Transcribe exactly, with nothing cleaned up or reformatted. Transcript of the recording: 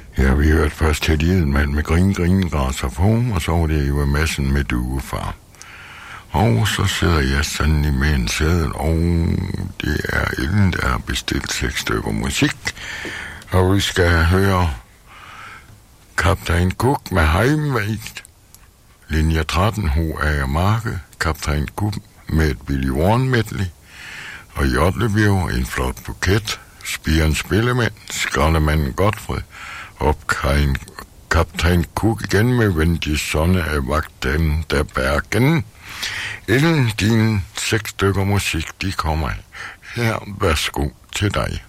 Ja, vi hørte først til Edelmann med Grin, Grin, Grassafon, og så var det jo Madsen med Duefar. Og så sidder jeg sandelig med en sædel, og det er Ellen, der har bestilt seks stykker musik. Og vi skal høre Kaptajn Cook med Heimweit, linje tretten, H A Marke, Kaptajn Cook med et Billy Warren medley, og Jotlebjerg, en flot buket, Spiren Spillemænd, Skraldemanden Godfred, Opkajn Kaptajn Cook igen med Wendy Sonne af Vagten der Bergen. Ellen, dine seks stykker musik, de kommer her. Værsgo til dig.